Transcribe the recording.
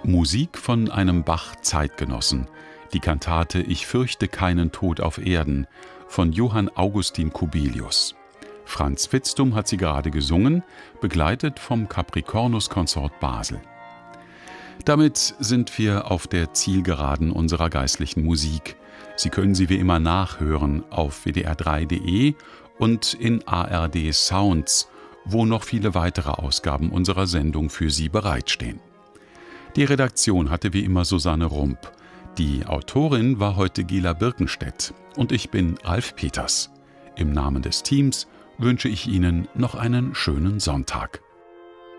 Musik von einem Bach-Zeitgenossen. Die Kantate »Ich fürchte keinen Tod auf Erden« von Johann Augustin Kubilius. Franz Vitzthum hat sie gerade gesungen, begleitet vom Capricornus Consort Basel. Damit sind wir auf der Zielgeraden unserer geistlichen Musik. Sie können sie wie immer nachhören auf wdr3.de und in ARD Sounds, wo noch viele weitere Ausgaben unserer Sendung für Sie bereitstehen. Die Redaktion hatte wie immer Susanne Rump. Die Autorin war heute Gela Birkenstedt und ich bin Ralf Peters. Im Namen des Teams wünsche ich Ihnen noch einen schönen Sonntag.